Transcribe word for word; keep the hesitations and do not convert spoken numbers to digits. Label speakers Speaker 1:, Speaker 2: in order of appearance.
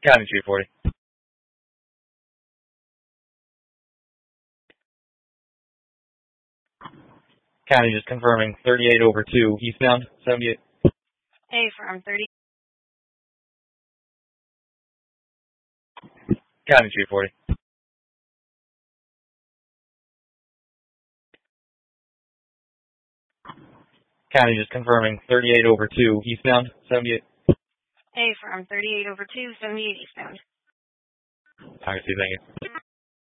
Speaker 1: County two forty. County just confirming thirty-eight over two, eastbound, seventy-eight.
Speaker 2: A firm thirty.
Speaker 1: County two forty. County just confirming thirty-eight over two, eastbound, seventy-eight.
Speaker 2: A firm thirty-eight over two, seventy-eight eastbound.
Speaker 1: I see, thank you.